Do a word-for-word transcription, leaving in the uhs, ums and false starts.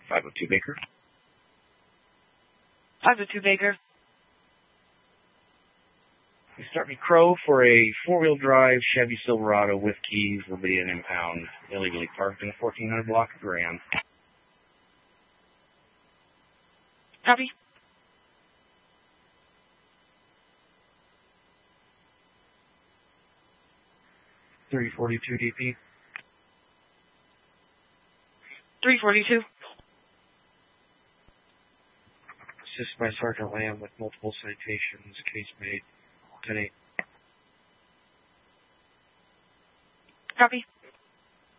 five oh two Baker. five oh two Baker. You start me Crow for a four-wheel drive Chevy Silverado with keys, forbidden impound, illegally parked in a fourteen hundred block of Grand. Copy. three forty-two D P. three forty-two. Assisted by Sergeant Lamb with multiple citations, case made ten eight. Copy.